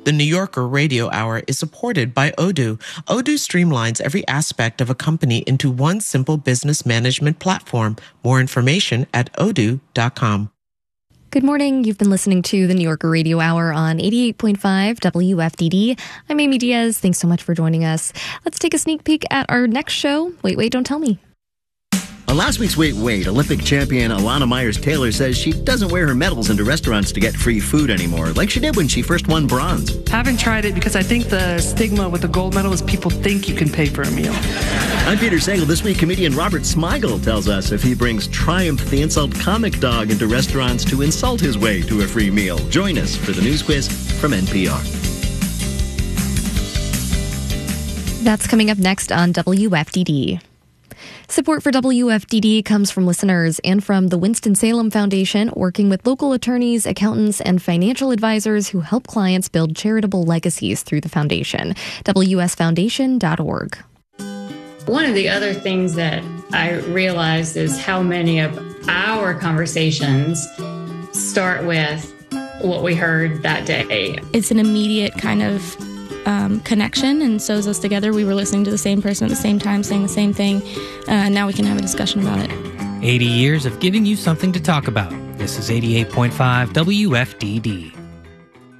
The New Yorker Radio Hour is supported by Odoo. Odoo streamlines every aspect of a company into one simple business management platform. More information at odoo.com. Good morning. You've been listening to the New Yorker Radio Hour on 88.5 WFDD. I'm Amy Diaz. Thanks so much for joining us. Let's take a sneak peek at our next show. Wait, don't tell me. On last week's Wait, Olympic champion Alana Myers-Taylor says she doesn't wear her medals into restaurants to get free food anymore, like she did when she first won bronze. Haven't tried it because I think the stigma with the gold medal is people think you can pay for a meal. I'm Peter Sagal. This week, comedian Robert Smigel tells us if he brings Triumph the Insult Comic Dog into restaurants to insult his way to a free meal. Join us for the news quiz from NPR. That's coming up next on WFDD. Support for WFDD comes from listeners and from the Winston-Salem Foundation, working with local attorneys, accountants, and financial advisors who help clients build charitable legacies through the foundation. WSFoundation.org. One of the other things that I realized is how many of our conversations start with what we heard that day. It's an immediate kind of connection and sews us together. We were listening to the same person at the same time, saying the same thing. Now we can have a discussion about it. 80 years of giving you something to talk about. This is 88.5 WFDD.